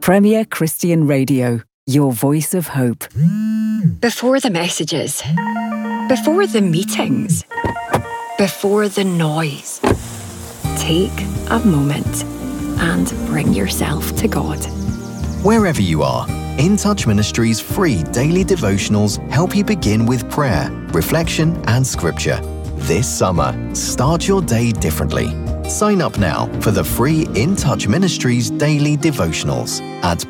Premier Christian Radio, your voice of hope. Before the messages, before the meetings, before the noise, take a moment and bring yourself to God. Wherever you are, In Touch Ministries' free daily devotionals help you begin with prayer, reflection, and scripture. This summer, start your day differently. Sign up now for the free In Touch Ministries daily devotionals at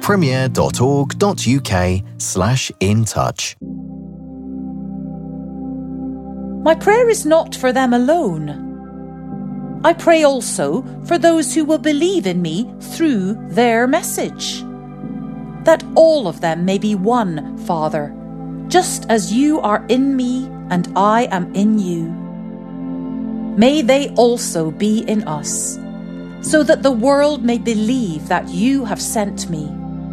premier.org.uk/intouch. My prayer is not for them alone. I pray also for those who will believe in me through their message, that all of them may be one, Father, just as you are in me and I am in you. May they also be in us, so that the world may believe that you have sent me.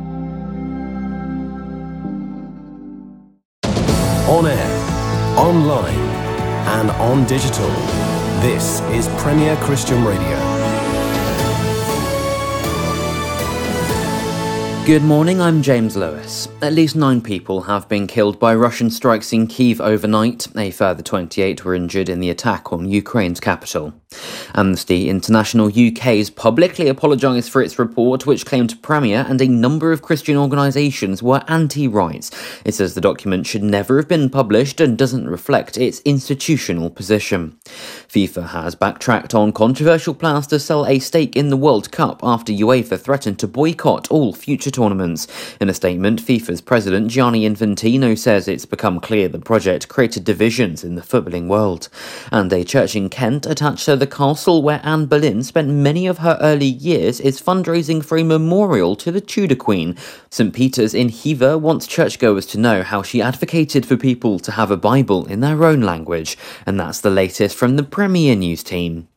On air, online, and on digital. This is Premier Christian Radio. Good morning, I'm James Lewis. At least 9 people have been killed by Russian strikes in Kyiv overnight. A further 28 were injured in the attack on Ukraine's capital. Amnesty International UK has publicly apologised for its report, which claimed Premier and a number of Christian organisations were anti-rights. It says the document should never have been published and doesn't reflect its institutional position. FIFA has backtracked on controversial plans to sell a stake in the World Cup after UEFA threatened to boycott all future tournaments. In a statement, FIFA's president Gianni Infantino says it's become clear the project created divisions in the footballing world. And a church in Kent attached to the castle where Anne Boleyn spent many of her early years is fundraising for a memorial to the Tudor Queen. St Peter's in Hever wants churchgoers to know how she advocated for people to have a Bible in their own language. And that's the latest from the Premier News team.